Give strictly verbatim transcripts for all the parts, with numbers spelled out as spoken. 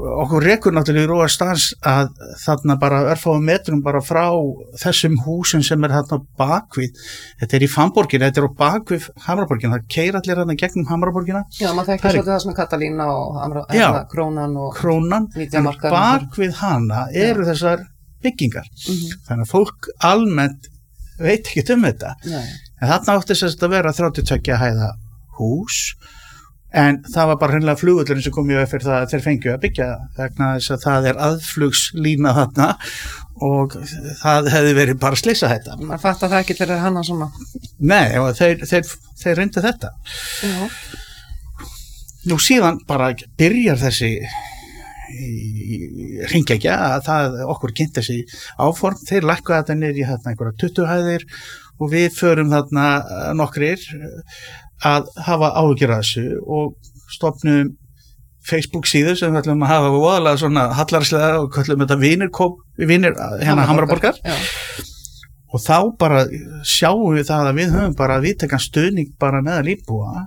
okkur rekur náttúrulega í Róa stans að þarna bara örfáum metrum bara frá þessum húsum sem er þarna bakvið, þetta er í Fannborginni, þetta er á bakvið Hamraborgina, það keyra allir þarna gegnum Hamraborgina. Já, maður þekkir svolítið það sem er Katalína og Hamra, já, hérna, Krónan og Krónan, en bakvið hana eru já. Þessar byggingar. Mm-hmm. Þannig að fólk almennt veit ekki um þetta. Nei. En þarna átti þess að vera þrjátíu og tveggja hæða hús, en það var bara hreinlega flugvöllurinn sem kom í fyrir það að þeir fengju að byggja vegna þess að það er aðflugslína þarna og það hefði verið bara slysahætta. Man fattar það ekki þegar hann á svona. Nei, og þeir, þeir, þeir reyndu þetta. Já. Nú síðan bara byrjar þessi hringekja að það okkur kynnt þessi áform, þeir lækkuðu þetta niður í þarna einhverja tuttugu hæðir og við förum þarna nokkrir að hafa áhyggjur af þessu og stofnum Facebook síðu sem við ætlum að hafa voðalega svona hallarslega og kallum þetta vinir, vinir hérna Hamraborgar og þá bara sjáum við það að við höfum bara viðtekan stuðning bara meðal íbúa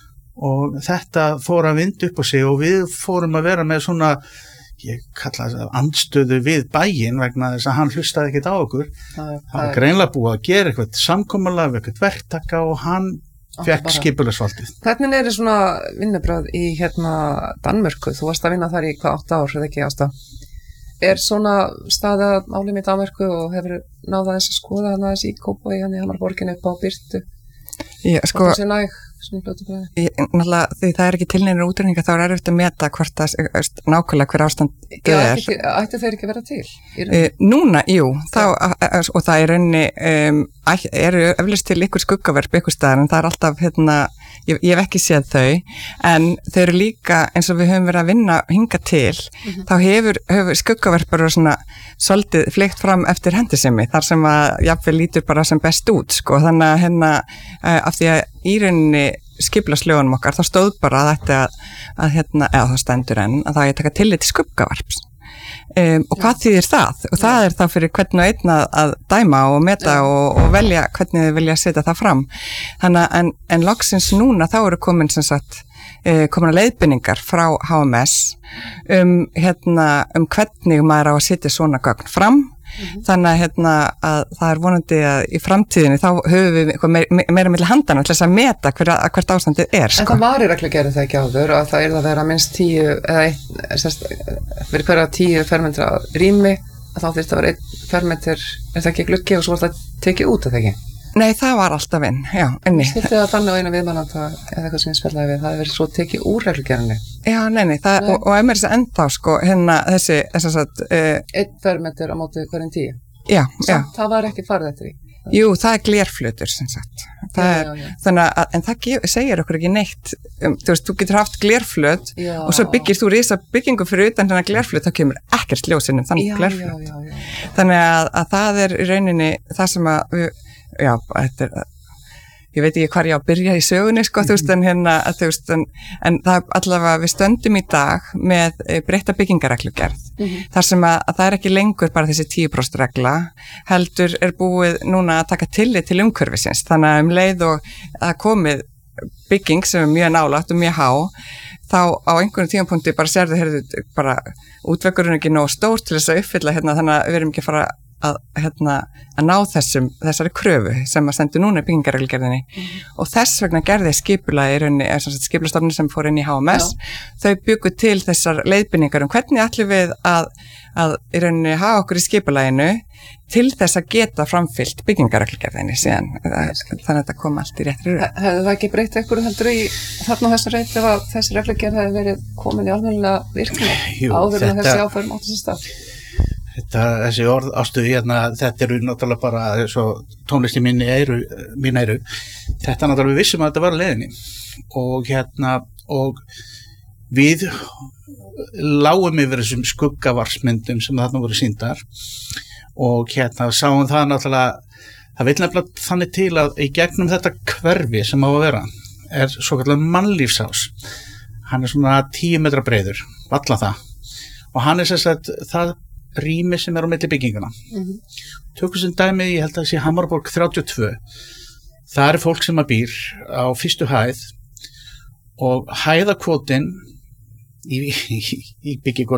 og þetta fór að vinda upp á sig og við fórum að vera með svona ég kalla þess að andstöðu við bæinn vegna þess að hann hlustaði ekkert á okkur það var greinlega búið að gera eitthvað samkomulag, eitthvað verktaka og hann fekk skipulagsvaldið. Hvernig er þetta svona vinnubröð í hérna Danmörku? Þú varst að vinna þar í hvað átta ár, eða ekki Ásta? Er svona staða álum í Danmörku og hefur náða þess að skoða hana þess í Kópavogi hann í Hamraborginni upp á Birtu? Já, sko, það sé næg, ég, náttúrulega því það er ekki tilneinir útreikningar þá er erfitt að meta hvort það nákvæmlega hver ástand er. Ættu þeir ekki vera til? Uh, núna, jú, þá, og það er rauninni, um, eru eflust til ykkur skuggaverp ykkur staðar en það er alltaf, hérna, ég, ég hef ekki séð þau, en þau eru líka eins og við höfum verið að vinna hinga til, mm-hmm. þá hefur, hefur skuggaverpar og svona svolítið fleikt fram eftir hendisemi, þar sem að jafnvel lítur bara sem best út, sko, þannig að hérna, uh, af því að í rauninni skipulagslögunum okkar, þá stóð bara að þetta að, að hérna, eða það stendur enn, að það er að taka tillit til skuggavarps. Um, og hvað þýðir það? Og það er þá fyrir hvern og einn að, að dæma og meta og, og velja hvernig þið vilja setja það fram. Þannig að en, en loksins núna þá eru komin sem sagt uh, komin að leiðbeiningar frá H M S um, hérna, um hvernig maður á að setja svona gögn fram. Mm-hmm. Þannig að, hérna, að það er vonandi að í framtíðinni þá höfum við meira, meira milli handana til þess að meta hver, að hvert ástandið er. Sko. En það var í reglugerð það ekki áður að það er að vera minnst tíu eða einn, fyrir hverja tíu fermetra rými að þá þyrfti að vera einn fermetr, er það ekki gluggi og svo var það tekið út, er það ekki? Nei, það var alltaf inn, já, inni. Stýtti það þannig á einu viðmælanda eða eitthvað sem ég spellaði við, það hefur verið svo tekið úr reglugerðinni. Já, nei, nei, það, nei. Og, og ef mér þess að enda, sko, hérna, þessi, þess að... Uh, Einn fermetr á móti hverjum tíu? Já, Samt, já. Það var ekki farið eftir því? Jú, það er glerflutur, sem sagt. Það já, er, já, já. Þannig að, en það gef, segir okkur ekki neitt, um, þú veist, þú getur haft glerflut já. Og svo byggir þú risa byggingu fyrir utan þennan glerflut, þá kemur ekkert ljós inn um þannig glerflut. Já, já, já. Þannig að, að það er í rauninni það sem að við, já, þetta er, ég veit ekki hvar ég á að byrja í sögunni, sko, þú veist, en hérna, þú veist, en, en það allavega við stöndum í dag með breytta byggingareglugerð, mm-hmm. þar sem að, að það er ekki lengur bara þessi tíu prósent regla, heldur er búið núna að taka tillit til umhverfisins, þannig að um leið og að komið bygging sem er mjög nálægt og mjög há, þá á einhvern tímapunkti bara sérðu, heyrðu, bara útvegurinn ekki nóg stór til þess að uppfylla, hérna, þannig að við erum ekki að fara að, hérna, að ná þessum, þessari kröfu sem að sendu núna í byggingareglugerðinni mm. og þess vegna gerði skipulagi í rauninni, eða skipulastofnun sem fór inn í H M S, Já. Þau byggu til þessar leiðbeiningar um hvernig ætlum við að, að í rauninni hafa okkur í skipulaginu til þess að geta framfyllt byggingareglugerðinni síðan, þannig að þetta kom allt í réttri röð. Hefði það ekki breytt eitthvað heldur í þarna þessu reynd ef að þessi reglugerð hefði verið komin í almennilega virkni áður en þessi áförum átt þessi stað? Þetta, þessi orð ástuði hérna, þetta eru náttúrulega bara svo tónlisti mín eru, mín eru, þetta náttúrulega við vissum að þetta var leiðinni og hérna, og við lágum yfir þessum skuggavarsmyndum sem þarna voru sýndar og hérna sáum það náttúrulega, það vil nefnilega þannig til að í gegnum þetta hverfi sem á að vera er svo kallar mannlífsás, hann er svona tíu metra breiður, valla það og hann er sem sagt það rými sem er á milli bygginguna mm-hmm. tökum sem dæmi, ég held að það sé Hamraborg þrjátíu og tvö, það er fólk sem að býr á fyrstu hæð og hæðakvótin í, í, í byggingunum